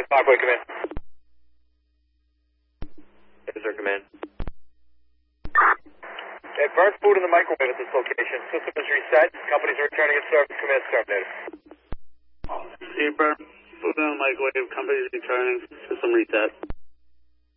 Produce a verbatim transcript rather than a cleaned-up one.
Parkway, come in. Yes, sir, come in. Okay, burnt food in the microwave at this location. System is reset. Company's returning its service. Come in, Terminator. See, burnt food in the microwave. Company's returning. System reset.